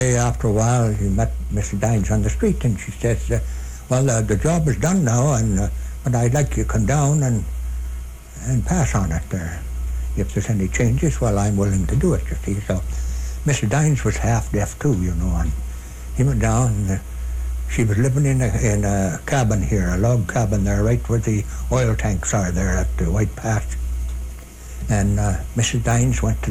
After a while, he met Mrs. Dines on the street, and she says, well, the job is done now, but I'd like you to come down and pass on it. If there's any changes, well, I'm willing to do it, you see. So Mr. Dines was half deaf too, and he went down, and she was living in a cabin here, a log cabin there, right where the oil tanks are there at the White Pass. And Mrs. Dines went to